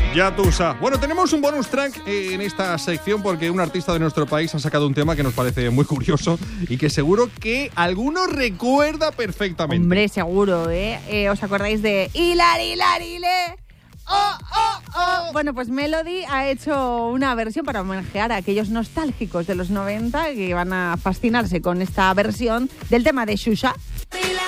Yatusa. Bueno, tenemos un bonus track en esta sección porque un artista de nuestro país ha sacado un tema que nos parece muy curioso y que seguro que alguno recuerda perfectamente. Hombre, seguro, ¿eh? ¿Os acordáis de Hilari, Hilari, le? ¡Oh, oh, oh! Bueno, pues Melody ha hecho una versión para homenajear a aquellos nostálgicos de los 90 que van a fascinarse con esta versión del tema de Xuxa.